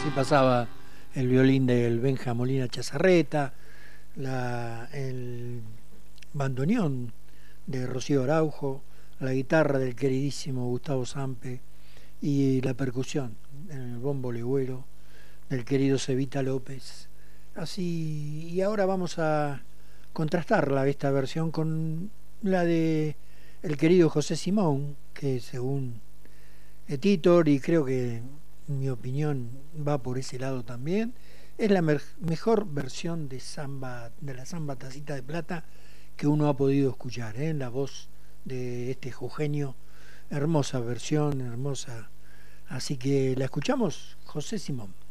pasaba el violín del Benja Molina Chazarreta, el bandoneón de Rocío Araujo, la guitarra del queridísimo Gustavo Sampe y la percusión en el bombo legüero del querido Cevita López. Así, y ahora vamos a contrastarla esta versión con la de el querido José Simón, que según Titor, y creo que mi opinión va por ese lado también, es la mejor versión de samba, de la samba Tacita de Plata que uno ha podido escuchar, en la voz de este jujeño. Hermosa versión, hermosa. Así que la escuchamos, José Simón.